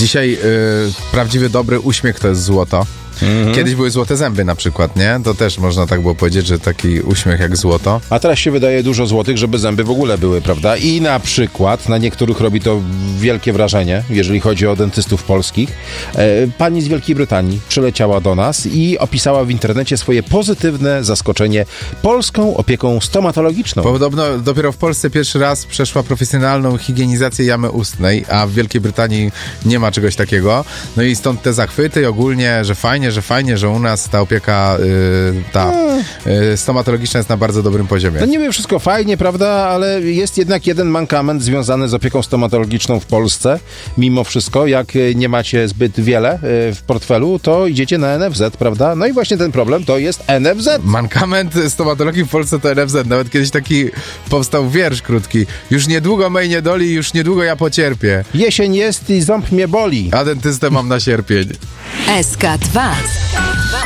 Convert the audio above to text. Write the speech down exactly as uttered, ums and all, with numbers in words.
Dzisiaj y, prawdziwy, dobry uśmiech to jest złoto. Mhm. Kiedyś były złote zęby na przykład, nie? To też można tak było powiedzieć, że taki uśmiech jak złoto. A teraz się wydaje dużo złotych, żeby zęby w ogóle były, prawda? I na przykład na niektórych robi to wielkie wrażenie, jeżeli chodzi o dentystów polskich. E, pani z Wielkiej Brytanii przyleciała do nas i opisała w internecie swoje pozytywne zaskoczenie polską opieką stomatologiczną. Podobno dopiero w Polsce pierwszy raz przeszła profesjonalną higienizację jamy ustnej, a w Wielkiej Brytanii nie ma czegoś takiego. No i stąd te zachwyty i ogólnie, że fajnie, że fajnie, że u nas ta opieka yy, ta yy, stomatologiczna jest na bardzo dobrym poziomie. No niby wszystko fajnie, prawda, ale jest jednak jeden mankament związany z opieką stomatologiczną w Polsce. Mimo wszystko, jak nie macie zbyt wiele yy, w portfelu, to idziecie na N F Z, prawda? No i właśnie ten problem to jest N F Z. Mankament stomatologii w Polsce to N F Z. Nawet kiedyś taki powstał wiersz krótki. Już niedługo mej nie doli, już niedługo ja pocierpię. Jesień jest i ząb mnie boli. A dentystę mam na sierpień. S K dwa.